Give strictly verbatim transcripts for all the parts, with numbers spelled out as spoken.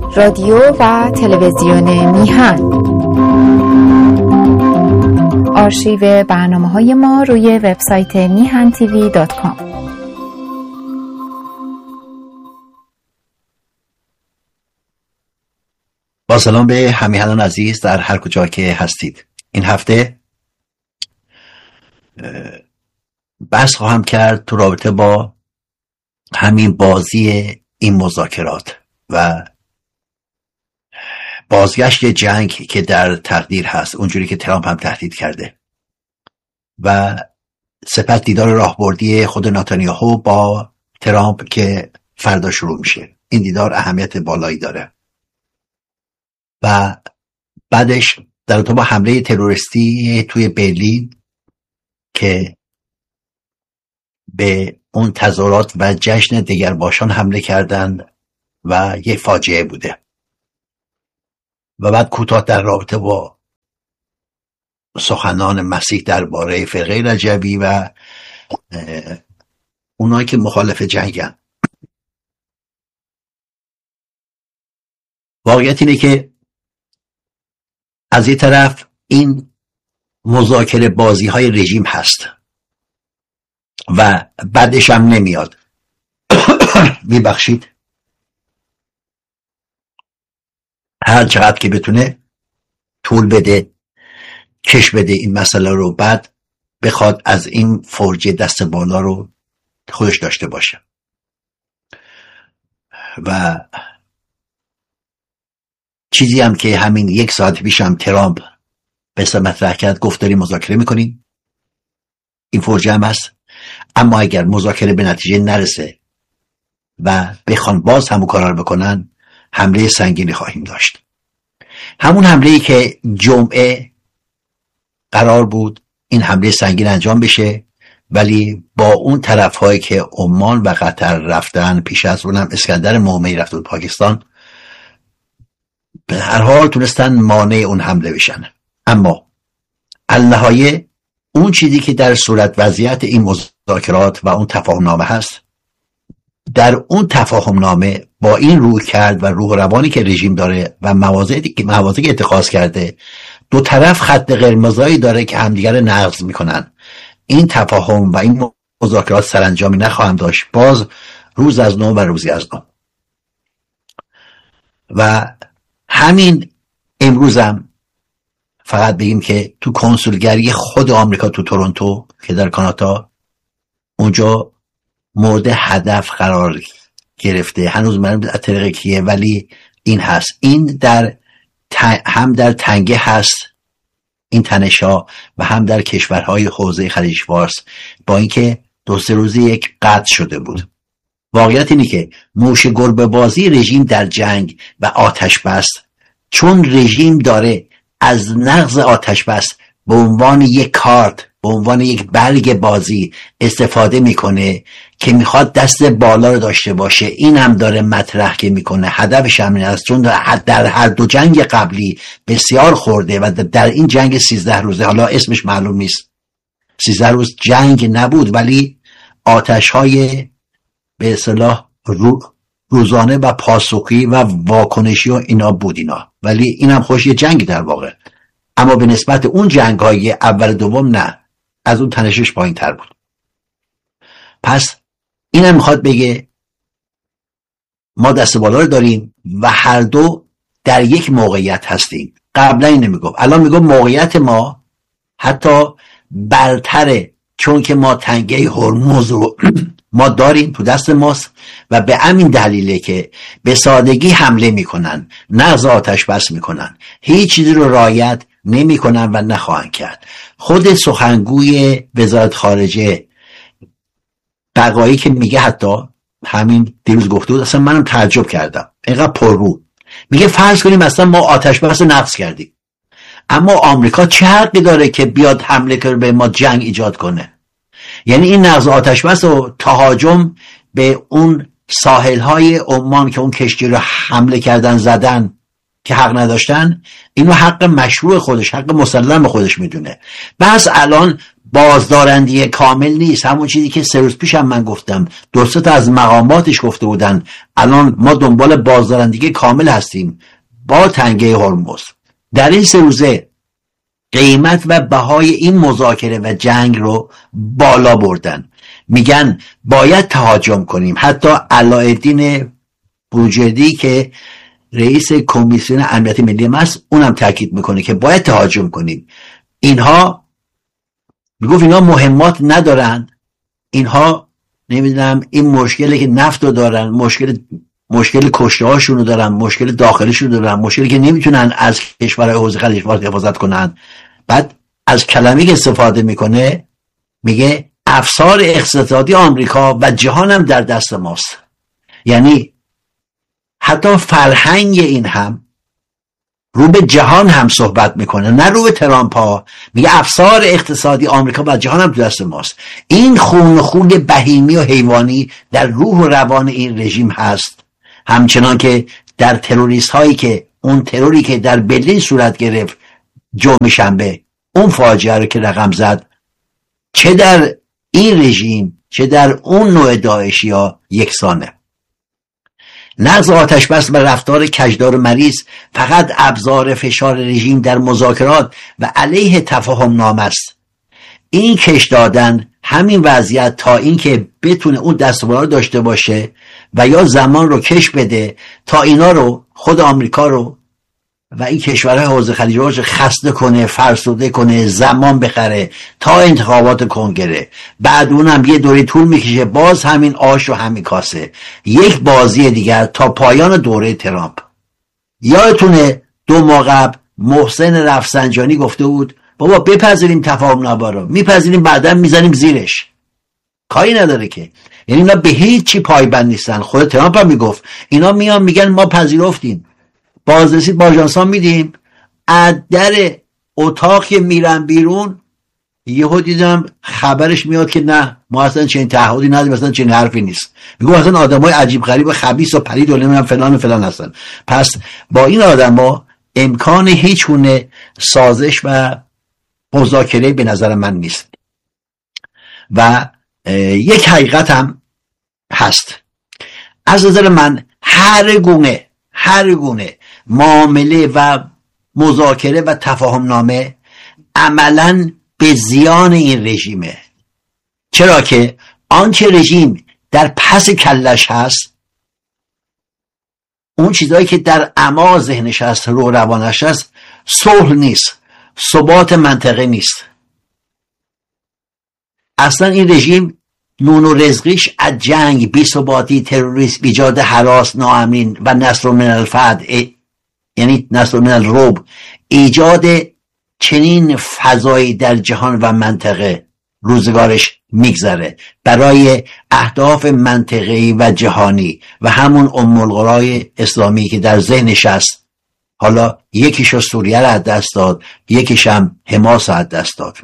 رادیو و تلویزیون میهن. آرشیو برنامه‌های ما روی وبسایت میهن تیوی دات کام. با سلام به همیهنان عزیز در هر کجا که هستید. این هفته بحث خواهم کرد تو رابطه با همین بازی این مذاکرات و بازگشت جنگ که در تقدیر هست، اونجوری که ترامپ هم تهدید کرده، و سپس دیدار راهبردی خود نتانیاهو با ترامپ که فردا شروع میشه. این دیدار اهمیت بالایی داره و بعدش در رابطه با حمله تروریستی توی برلین که به اون تظاهرات و جشن دگرباشان حمله کردن و یک فاجعه بوده. و بعد کوتاه در رابطه با سخنان مسیح درباره فرقه رجبی و اونایی که مخالف جنگن. واقعیت اینه که از یه طرف این مذاکره بازی های رژیم هست و بعدش هم نمیاد. میبخشید، هر چقدر که بتونه طول بده، کش بده این مسئله رو، بعد بخواد از این فرجه دست بالا رو خودش داشته باشه. و چیزی هم که همین یک ساعت پیش هم ترامپ به سر مطرح کرد، گفت داریم مذاکره میکنیم، این فرجه هم هست، اما اگر مذاکره به نتیجه نرسه و بخوان باز همون کارا رو بکنن، حمله سنگینی خواهیم داشت. همون حمله‌ای که جمعه قرار بود این حمله سنگین انجام بشه، ولی با اون طرف‌هایی که عمان و قطر رفتن، پیش از اونم اسکندر مومنی رفت بود پاکستان، به هر حال تونستن مانع اون حمله بشن. اما النهایه اون چیزی که در صورت وضعیت این مذاکرات و اون تفاهم نامه هست، در اون تفاهم نامه با این روی کرد و روح روانی که رژیم داره و مواضعی که مواضعی که اتخاذ کرده، دو طرف خط قرمزایی داره که همدیگر رو نقض میکنن. این تفاهم و این مذاکرات سرانجامی نخواهند داشت، باز روز از نو و روزی از نو. و همین امروزم فقط بگیم که تو کنسولگری خود آمریکا تو تورنتو که در کانادا، اونجا مورد هدف قرار گرفته. هنوز من از طریق کیه، ولی این هست، این در هم در تنگه هست این تنش‌ها و هم در کشورهای حوزه خلیج فارس، با اینکه دو سه روزی یک قطع شده بود. واقعیت اینه که موش گربه بازی رژیم در جنگ و آتش بس، چون رژیم داره از نقض آتش بس به عنوان یک کارت، به عنوان یک برگ بازی استفاده میکنه که میخواد دست بالا رو داشته باشه. این هم داره مطرح که میکنه، هدفش هم این است، چون در هر دو جنگ قبلی بسیار خورده و در این جنگ سیزده روزه، حالا اسمش معلوم نیست، سیزده روز جنگ نبود ولی آتش های به اصطلاح رو روزانه و پاسخی و واکنشی و اینا بود اینا، ولی این هم خوش یه جنگ در واقع، اما به نسبت اون جنگ های اول دوم نه، از اون تنشش پایین تر بود. پس این هم میخواد بگه ما دست بالا رو داریم و هر دو در یک موقعیت هستیم. قبلا این نمیگفت، الان میگفت موقعیت ما حتی برتره، چون که ما تنگه هرمز رو ما داریم تو دست ماست و به همین دلیله که به سادگی حمله میکنن، نقض آتش بس میکنن، هیچ چیزی رو رعایت نمیکنن و نخواهند کرد. خود سخنگوی وزارت خارجه بقایی که میگه، حتی همین دیروز گفته بود، اصلا منم تعجب کردم، اینقدر پررو میگه فرض کنیم مثلا ما آتش بس نقض کردیم، اما آمریکا چه حقی داره که بیاد حمله کنه به ما، جنگ ایجاد کنه؟ یعنی این نقض آتش بس و تهاجم به اون ساحل‌های عمان که اون کشتی رو حمله کردن زدن که حق نداشتن، اینو حق مشروع خودش، حق مسلم خودش میدونه. بس الان بازدارندگی کامل نیست. همون چیزی که سه روز پیش هم من گفتم، دو سه تا از مقاماتش گفته بودن الان ما دنبال بازدارندگی کامل هستیم با تنگه هرمز. در این سه روزه قیمت و بهای این مذاکره و جنگ رو بالا بردن. میگن باید تهاجم کنیم. حتی علایالدین بروجردی که رئیس کمیسیون امنیت ملی ماست اونم تاکید میکنه که باید تهاجم کنیم. اینها میگفت اینا مهمات ندارن، اینها نمیدونم این مشکلی که نفت رو دارن، مشکل مشکل کشته هاشون رو دارن، مشکل داخلیشون رو دارن، مشکلی که نمیتونن از کشورهای حوزه خلیج فارس حفاظت کنن. بعد از کلمه‌ای که استفاده میکنه میگه افسار اقتصادی آمریکا و جهان هم در دست ماست. یعنی حتی فرهنگ این هم رو به جهان هم صحبت میکنه، نه رو به ترامپ ها. میگه افسار اقتصادی آمریکا و جهان هم در دست ماست. این خون خون بهیمی و حیوانی در روح و روان این رژیم هست، همچنان که در تروریست هایی که اون تروری که در برلین صورت گرفت جمعه شنبه، اون فاجعه رو که رقم زد، چه در این رژیم چه در اون نوع داعشی ها یکسانه. نقض آتش بس و رفتار کجدار مریض فقط ابزار فشار رژیم در مذاکرات و علیه تفاهم نامه است. این کش دادن همین وضعیت تا اینکه بتونه اون دستاورد داشته باشه و یا زمان رو کش بده تا اینا رو، خود آمریکا رو و این کشورهای حوزه خلیج فارس خسته کنه، فرسوده کنه، زمان بخره تا انتخابات کنگره. بعد اونم یه دوره طول میکشه، باز همین آش و همین کاسه، یک بازی دیگر تا پایان دوره ترامپ. یادتونه دو ماه قبل محسن رفسنجانی گفته بود بابا بپذیریم تفاهم نامه رو، میپذیریم بعدا میزنیم زیرش، کاری نداره که. یعنی اینا به هیچ چی پایبند نیستن. خود ترامپ هم میگفت اینا میان میگن ما پذیرفتیم، بازرسی با آژانس‌ها میدیم، از در اتاق میرن بیرون یهو دیدم خبرش میاد که نه ما اصلا چنین تعهدی نداریم، اصلا چنین حرفی نیست. میگم اصلا آدمای عجیب غریب و خبیث و پلید و نمیدونم فلان و فلان هستن. پس با این آدما امکان هیچ گونه سازش و مذاکره به نظر من نیست. و یک حقیقت هم هست، از نظر من هر گونه هر گونه معامله و مذاکره و تفاهم نامه عملاً به زیان این رژیمه. چرا که آنچه رژیم در پس کلش هست، اون چیزایی که در اعماق ذهنش هست، رو روانش هست، صلح نیست، ثبات منطقه نیست. اصلا این رژیم نون و رزقیش از جنگ، بی‌ثباتی، تروریسم، ایجاد هراس، ناامنی و نصر من الفد، یعنی نصر من الرعب، ایجاد چنین فضایی در جهان و منطقه روزگارش میگذره برای اهداف منطقه‌ای و جهانی و همون ام القرای اسلامی که در ذهنش هست. حالا یکیشو سوریه رو از دست داد، یکیش هم حماس رو از دست داد.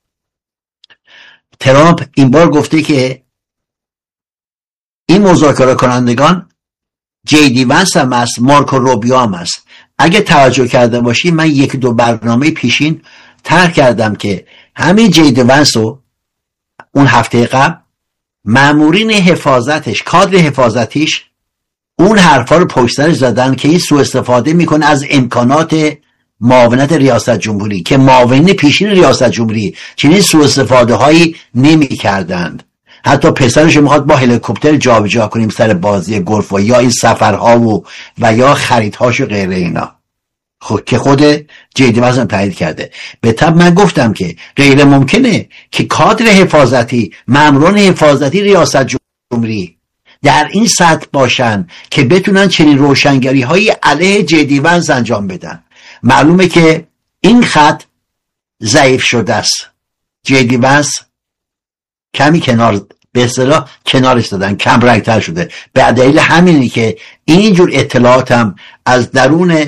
ترامپ این بار گفته که این مذاکره کنندگان جی دی ونس هم هست، مارکو روبیو هم هست. اگه توجه کرده باشی من یک دو برنامه پیشین طرح کردم که همین جی دی ونس رو اون هفته قبل مامورین حفاظتش، کادر حفاظتیش اون حرفا رو پشت سرش زدن که این سوء استفاده میکنه از امکانات معاونت ریاست جمهوری، که معاونین پیشین ریاست جمهوری چنین سوء استفاده هایی نمی کردند. حتی پسرش میخواد با هلیکوپتر جابجا کنیم سر بازی گلف و یا این سفرها و و یا خریدهاش و غیره اینا، خود که خود جیدی وزن تایید کرده. به طب من گفتم که غیر ممکنه که کادر حفاظتی، ماموران حفاظتی ریاست جمهوری در این سطح باشن که بتونن چنین روشنگری هایی علیه جیدی ونس انجام بدن. معلومه که این خط ضعیف شده است. جیدی ونس کمی کنار، به اصطلاح کنارش دادن، کم رنگتر شده. به دلیل همینی که اینجور اطلاعات هم از درون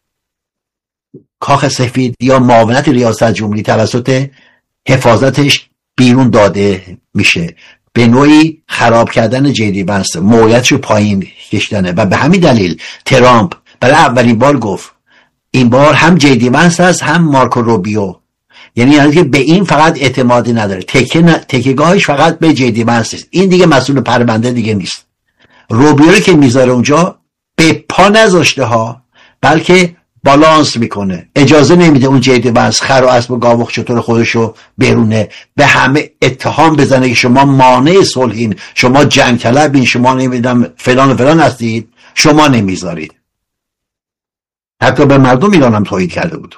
کاخ سفید یا معاونت ریاست جمهوری توسط حفاظتش بیرون داده میشه، به نوعی خراب کردن جیدی ونس، موقعیتش رو پایین کشیدنه. و به همین دلیل ترامپ برای اولین بار گفت این بار هم جیدی ونس هست هم مارکو روبیو. یعنی یعنی که به این فقط اعتمادی نداره، تکه ن... تکیه‌گاهش فقط به جی دی ونس است. این دیگه مسئول پرونده دیگه نیست. روبیو رو که میذاره اونجا به پا نذاشته ها، بلکه بالانس میکنه، اجازه نمیده اون جی دی ونس خر و اسب و گاو و چطور خودشو برونه، به همه اتهام بزنه که شما مانع صلحین، شما جنگ طلبین، شما نمیدونم فلان و فلان هستید، شما نمیذارید. حتی به مردم ایران هم توهین کرده بود.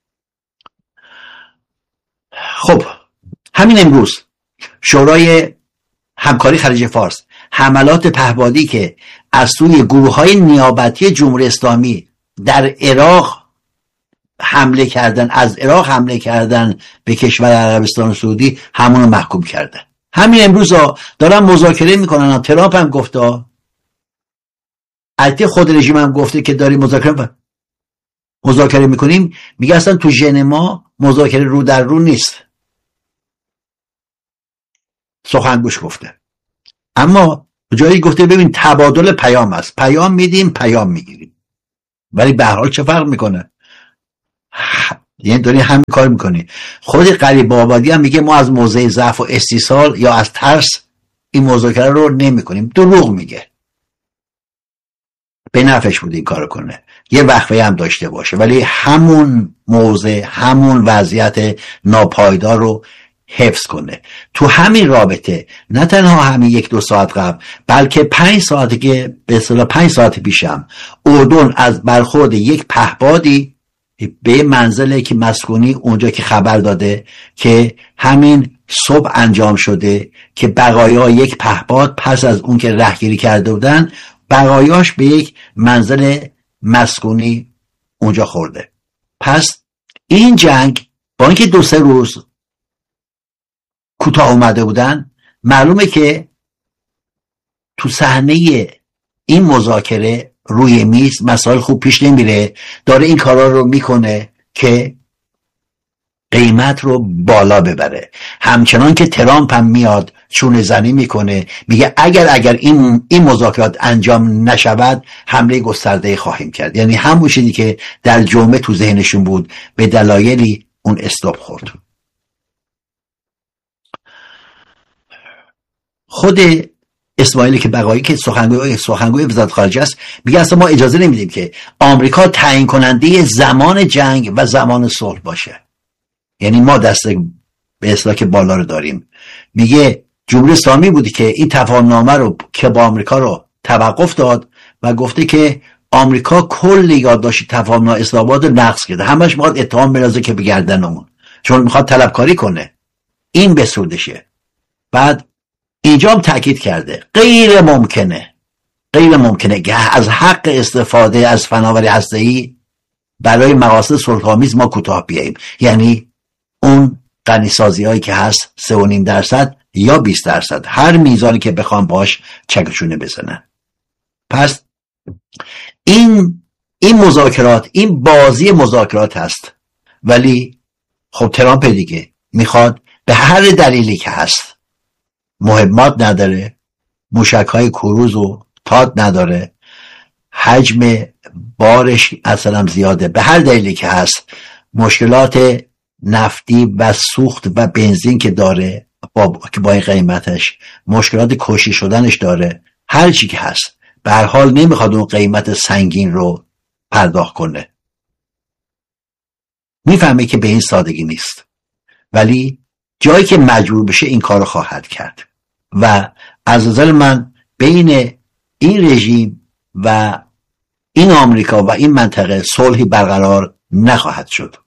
خب همین امروز شورای همکاری خلیج فارس حملات پهپادی که از سوی گروه‌های نیابتی جمهوری اسلامی در عراق حمله کردن، از عراق حمله کردن به کشور عربستان سعودی، همونو محکوم کردن. همین امروز ها دارن مذاکره میکنن. ترامپ هم گفته، البته خود رژیم هم گفته که داریم مذاکره مذاکره میکنیم. میگه اصلا تو ژنوا مذاکره رو در رو نیست. سخنگوش گفته. اما جایی گفته ببین تبادل پیام است، پیام میدیم پیام میگیریم. ولی به هر حال چه فرق میکنه؟ یعنی داری همین کار میکنی. خود قریب آبادی هم میگه ما از موضع ضعف و استیصال یا از ترس این مذاکره رو نمیکنیم. دروغ میگه. به نفعش بود این کارو کنه، یه وقفه هم داشته باشه، ولی همون موضع، همون وضعیت ناپایدار رو حفظ کنه. تو همین رابطه نه تنها همین یک دو ساعت قبل، بلکه پنج ساعتی که به اصطلاح پنج ساعت پیشم اردن از برخورد یک پهپادی به منزل که مسکونی اونجا که خبر داده که همین صبح انجام شده که بقایا یک پهپاد پس از اون که رهگیری کرده بودن بقایاش به یک منزل مسکونی اونجا خورده. پس این جنگ با اینکه دو سه روز کوتاه اومده بودن، معلومه که تو صحنه این مذاکره روی میز مسائل خوب پیش نمیره. داره این کارا رو میکنه که قیمت رو بالا ببره. همچنان که ترامپ هم میاد چونه زنی میکنه، میگه اگر اگر این این مذاکرات انجام نشود حمله گسترده خواهیم کرد. یعنی همون چیزی که در جمعه تو ذهنشون بود به دلایلی اون استاپ خورد. خود اسماعیل که بقایی که سخنگوی سخنگوی وزارت خارجه است میگه اصلا ما اجازه نمیدیم که آمریکا تعیین کننده زمان جنگ و زمان صلح باشه. یعنی ما دست به اصطلاح که بالا رو داریم. میگه جمهوری اسلامی بودی که این تفاهمنامه رو که با آمریکا رو توقف داد و گفته که آمریکا کل یادداشت تفاهمنامه اسلام آباد رو نقض کرده. همش میخواد اتهام بندازه که به گردنمون، چون میخواد طلبکاری کنه. این بسودشه. بعد اینجا هم تاکید کرده غیر ممکنه غیر ممکنه که از حق استفاده از فناوری هسته‌ای برای مقاصد صلح‌آمیز ما کوتاه بیاییم. یعنی اون غنیسازی هایی که هست سه و نیم درصد یا بیست درصد، هر میزانی که بخوام باش چکشونه بزنن. پس این این مذاکرات، این بازی مذاکرات هست. ولی خب ترامپ دیگه میخواد به هر دلیلی که هست، مهمات نداره، موشک‌های کروز و تاد نداره، حجم بارش اصلا زیاده، به هر دلیلی که هست، مشکلات نفتی و سوخت و بنزین که داره با که با این قیمتش، مشکلات کشی شدنش داره، هر چی که هست، به هر حال نمیخواد اون قیمت سنگین رو پرداخت کنه. میفهمه که به این سادگی نیست، ولی جایی که مجبور بشه این کار رو خواهد کرد و از نظر من بین این رژیم و این آمریکا و این منطقه صلحی برقرار نخواهد شد.